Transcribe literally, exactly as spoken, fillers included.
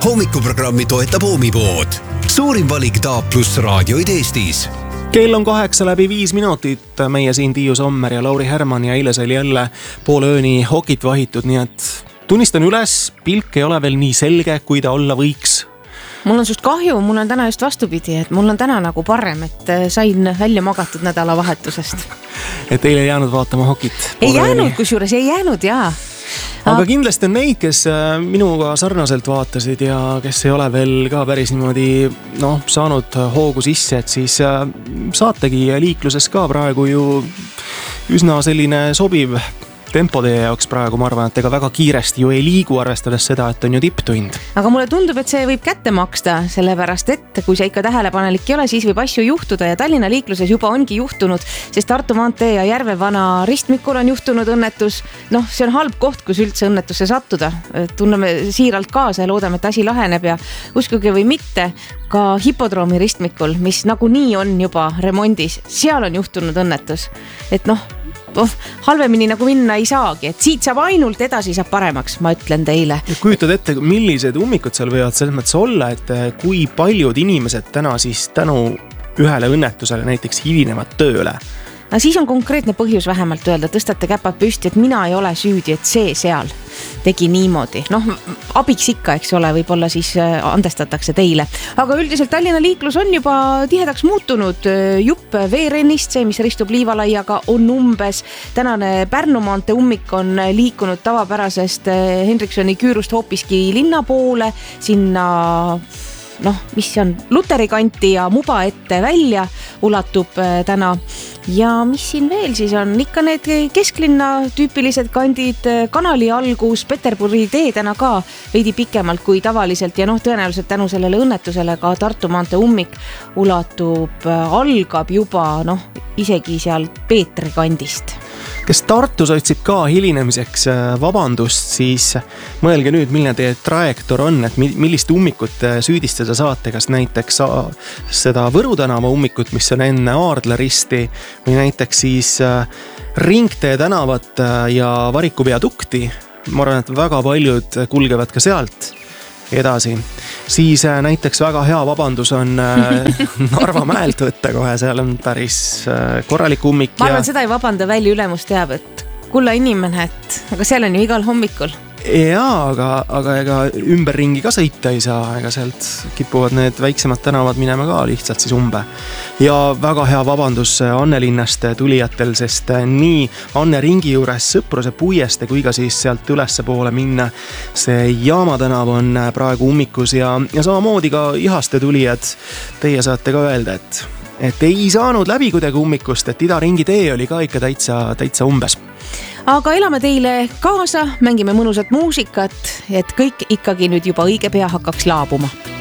hommikuprogrammi toetab Oomipood. Suurim valik Taap pluss raadioid Eestis. Kell on kaheksa läbi viis minutit. Meie siin Tiiu Sommer ja Lauri Herman ja eile sai jälle poole ööni hokit vahitud, nii et tunnistan üles, pilk ei ole veel nii selge, kui ta olla võiks. Mul on sust kahju, mul on täna just vastupidi, et mul on täna nagu parem, et sain välja magatud nädalavahetusest. Et eile ei jäänud vaatama hokit? Ei jäänud, kusjuures ei jäänud, jaa. Aga kindlasti on neid, kes minuga sarnaselt vaatasid ja kes ei ole veel ka päris niimoodi no, saanud hoogu sisse, et siis saategi liikluses ka praegu ju üsna selline sobiv tempo teie jaoks praegu, ma arvan, et ega väga kiiresti ju ei liigu, arvestades seda, et on ju tipptund. Aga mulle tundub, et see võib kätte maksta, sellepärast et kui sa ikka tähelepanelik ei ole, siis võib asju juhtuda ja Tallinna liikluses juba ongi juhtunud, sest Tartu maantee ja Järvevana ristmikul on juhtunud õnnetus. Noh, see on halb koht, kus üldse õnnetusse sattuda. Tunneme siiralt kaasa ja loodame, et asi laheneb ja uskuge või mitte, ka hipodroomi ristmikul, mis nagu nii on juba remondis, seal on juhtunud õnnetus. Et noh, Oh, halvemini nagu minna ei saagi, et siit saab ainult edasi saab paremaks, ma ütlen teile. Ja kujutad ette, millised ummikud seal võivad selles mõttes olla, et kui paljud inimesed täna siis tänu ühele õnnetusele näiteks hilinevad tööle. No siis on konkreetne põhjus vähemalt öelda, tõstate käpad püsti, et mina ei ole süüdi, et see seal tegi niimoodi. Noh, abiks ikka, eks ole, võib-olla siis andestatakse teile. Aga üldiselt Tallinna liiklus on juba tihedaks muutunud. Jupp veerennist, see, mis ristub Liivalaiaga, on umbes. Tänane Pärnu maantee ummik on liikunud tavapärasest Henriksoni küürust hoopiski linna poole, sinna noh, mis on Luteri kanti ja Muba ette välja ulatub täna. Ja mis siin veel siis on? Ikka need kesklinna tüüpilised kandid, kanali algus, Peterburi tee täna ka veidi pikemalt kui tavaliselt ja noh, tõenäoliselt tänu sellele õnnetusele ka Tartu maantee ummik ulatub, algab juba noh, isegi seal Peetri kandist. Kes Tartus otsib ka hilinemiseks vabandust, siis mõelge nüüd, milline teie trajektor on, et millist ummikut süüdistada saate, kas näiteks seda Võru tänava ummikut, mis on enne Aardlaristi või näiteks siis Ringtee tänavat ja Variku viadukti. Ma arvan, et väga paljud kulgevad ka sealt edasi. Siis näiteks väga hea vabandus on Narva mäelt võtta kohe, seal on päris korralik ummik. Ma arvan, ja... seda ei vabanda välja, ülemus teab, et kulla inimene, et aga seal on ju igal hommikul. Jaa, aga, aga ega ümberringi ka sõita ei saa, ega sealt kipuvad need väiksemad tänavad minema ka lihtsalt siis umbe. Ja väga hea vabandus Annelinnast tulijatel, sest nii Anne ringi juures Sõpruse puieste kui ka siis sealt ülesse poole minna. See Jaama tänav on praegu ummikus ja, ja samamoodi ka Ihaste tulijad. Teie saate ka öelda, et, et ei saanud läbi kuidagi ummikust, et Ida ringi tee oli ka ikka täitsa, täitsa umbes. Aga elame teile kaasa, mängime mõnusat muusikat, et kõik ikkagi nüüd juba õige pea hakkaks laabuma.